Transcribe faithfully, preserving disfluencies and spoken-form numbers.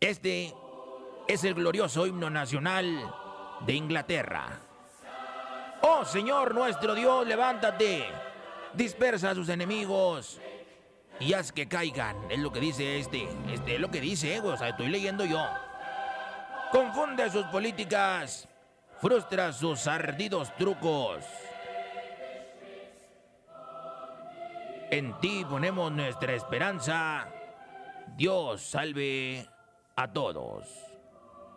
Este es el glorioso himno nacional de Inglaterra. Oh Señor nuestro Dios, levántate, dispersa a sus enemigos y haz que caigan. Es lo que dice este, este es lo que dice, eh, o sea, estoy leyendo yo. Confunde sus políticas, frustra sus ardidos trucos. En ti ponemos nuestra esperanza. Dios salve a todos.